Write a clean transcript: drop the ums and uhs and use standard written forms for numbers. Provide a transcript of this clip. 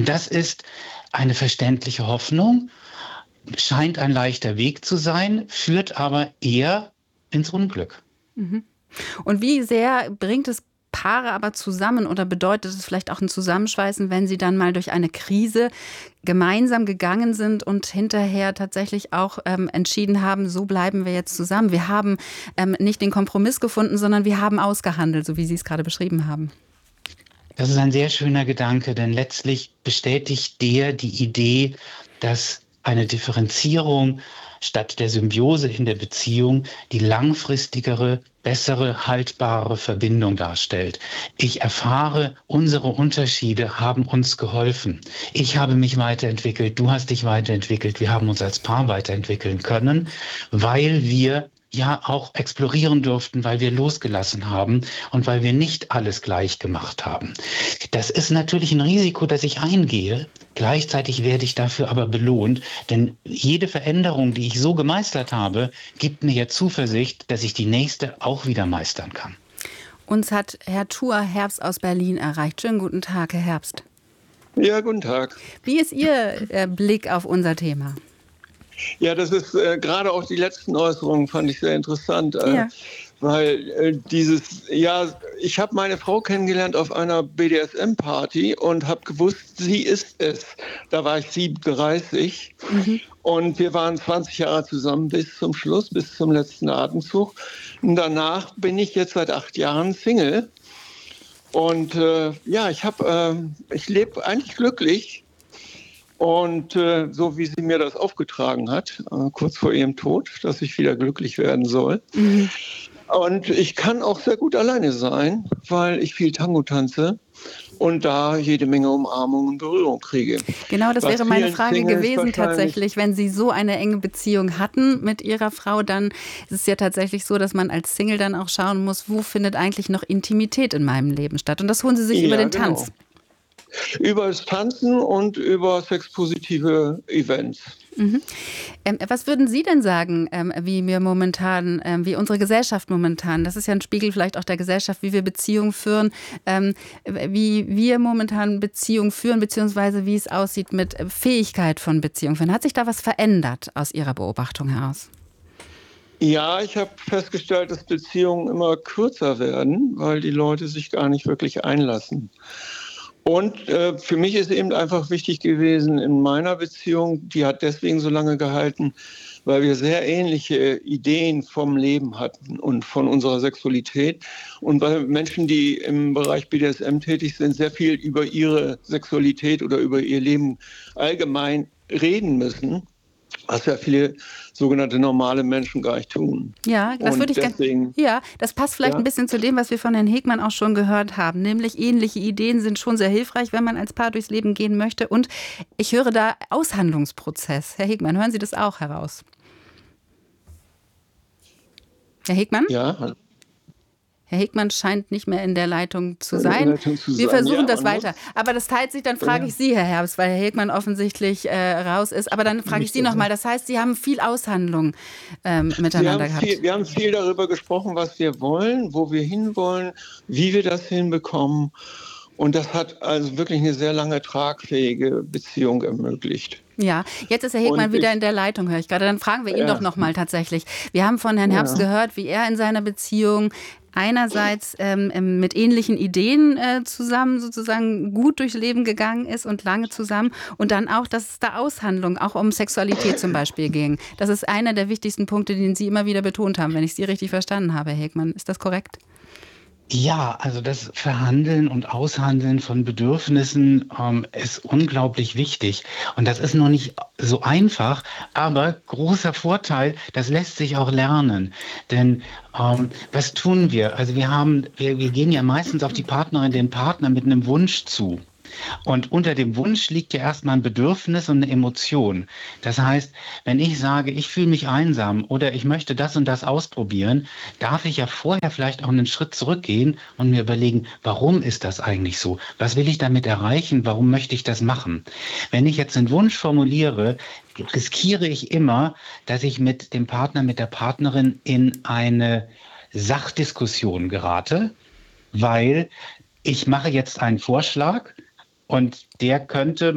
Und das ist eine verständliche Hoffnung, scheint ein leichter Weg zu sein, führt aber eher ins Unglück. Mhm. Und wie sehr bringt es Paare aber zusammen oder bedeutet es vielleicht auch ein Zusammenschweißen, wenn sie dann mal durch eine Krise gemeinsam gegangen sind und hinterher tatsächlich auch entschieden haben, so bleiben wir jetzt zusammen. Wir haben nicht den Kompromiss gefunden, sondern wir haben ausgehandelt, so wie Sie es gerade beschrieben haben. Das ist ein sehr schöner Gedanke, denn letztlich bestätigt der die Idee, dass eine Differenzierung statt der Symbiose in der Beziehung die langfristigere, bessere, haltbare Verbindung darstellt. Ich erfahre, unsere Unterschiede haben uns geholfen. Ich habe mich weiterentwickelt, du hast dich weiterentwickelt, wir haben uns als Paar weiterentwickeln können, weil wir ja auch explorieren durften, weil wir losgelassen haben und weil wir nicht alles gleich gemacht haben. Das ist natürlich ein Risiko, das ich eingehe. Gleichzeitig werde ich dafür aber belohnt, denn jede Veränderung, die ich so gemeistert habe, gibt mir ja Zuversicht, dass ich die nächste auch wieder meistern kann. Uns hat Herr Thur Herbst aus Berlin erreicht. Schönen guten Tag, Herr Herbst. Ja, guten Tag. Wie ist Ihr Blick auf unser Thema? Ja, das ist gerade auch die letzten Äußerungen fand ich sehr interessant, Ja. weil ich habe meine Frau kennengelernt auf einer BDSM-Party und habe gewusst, sie ist es. Da war ich 37 und wir waren 20 Jahre zusammen bis zum Schluss, bis zum letzten Atemzug. Und danach bin ich jetzt seit 8 Jahren Single und ich lebe eigentlich glücklich. Und so wie sie mir das aufgetragen hat, kurz vor ihrem Tod, dass ich wieder glücklich werden soll. Mhm. Und ich kann auch sehr gut alleine sein, weil ich viel Tango tanze und da jede Menge Umarmung und Berührung kriege. Genau, das Was wäre meine vielen Frage Singles gewesen wahrscheinlich. tatsächlich. Wenn Sie so eine enge Beziehung hatten mit Ihrer Frau, dann ist es ja tatsächlich so, dass man als Single dann auch schauen muss, wo findet eigentlich noch Intimität in meinem Leben statt. Und das holen Sie sich über den Genau. Tanz. Über das Tanzen und über sexpositive Events. Mhm. Was würden Sie denn sagen, wie wir momentan, wie unsere Gesellschaft momentan, das ist ja ein Spiegel vielleicht auch der Gesellschaft, wie wir Beziehungen führen, wie wir momentan Beziehungen führen, beziehungsweise wie es aussieht mit Fähigkeit von Beziehungen führen. Hat sich da was verändert aus Ihrer Beobachtung heraus? Ja, ich habe festgestellt, dass Beziehungen immer kürzer werden, weil die Leute sich gar nicht wirklich einlassen. Und für mich ist eben einfach wichtig gewesen in meiner Beziehung, die hat deswegen so lange gehalten, weil wir sehr ähnliche Ideen vom Leben hatten und von unserer Sexualität. Und weil Menschen, die im Bereich BDSM tätig sind, sehr viel über ihre Sexualität oder über ihr Leben allgemein reden müssen, was ja viele sogenannte normale Menschen gar nicht tun. Ja, das würde Und ich gerne. deswegen, Ja, das passt vielleicht ein ja. bisschen zu dem, was wir von Herrn Hegmann auch schon gehört haben. Nämlich ähnliche Ideen sind schon sehr hilfreich, wenn man als Paar durchs Leben gehen möchte. Und ich höre da Aushandlungsprozess. Herr Hegmann, hören Sie das auch heraus? Herr Hegmann? Ja, Herr Hegmann scheint nicht mehr in der Leitung zu in der sein. Leitung zu Wir sein. versuchen Ja, das man weiter. muss, Aber das teilt sich, dann frage ja, ich Sie, Herr Herbst, weil Herr Hegmann offensichtlich raus ist. Aber dann frage ich nicht Sie so nochmal. sehr. Das heißt, Sie haben viel Aushandlung miteinander gehabt. Wir haben viel darüber gesprochen, was wir wollen, wo wir hinwollen, wie wir das hinbekommen. Und das hat also wirklich eine sehr lange tragfähige Beziehung ermöglicht. Ja, jetzt ist Herr Hegmann Und wieder in der Leitung, höre ich gerade. Dann fragen wir ihn doch ja, nochmal tatsächlich. Wir haben von Herrn Herbst ja, gehört, wie er in seiner Beziehung einerseits mit ähnlichen Ideen zusammen sozusagen gut durchs Leben gegangen ist und lange zusammen. Und dann auch, dass es da Aushandlungen, auch um Sexualität zum Beispiel ging. Das ist einer der wichtigsten Punkte, den Sie immer wieder betont haben, wenn ich Sie richtig verstanden habe, Herr Hegmann. Ist das korrekt? Ja, also das Verhandeln und Aushandeln von Bedürfnissen ist unglaublich wichtig. Und das ist noch nicht so einfach, aber großer Vorteil, das lässt sich auch lernen. Denn was tun wir? Also wir gehen ja meistens auf die Partnerin, den Partner mit einem Wunsch zu. Und unter dem Wunsch liegt ja erstmal ein Bedürfnis und eine Emotion. Das heißt, wenn ich sage, ich fühle mich einsam oder ich möchte das und das ausprobieren, darf ich ja vorher vielleicht auch einen Schritt zurückgehen und mir überlegen, warum ist das eigentlich so? Was will ich damit erreichen? Warum möchte ich das machen? Wenn ich jetzt einen Wunsch formuliere, riskiere ich immer, dass ich mit dem Partner, mit der Partnerin in eine Sachdiskussion gerate, weil ich mache jetzt einen Vorschlag und der könnte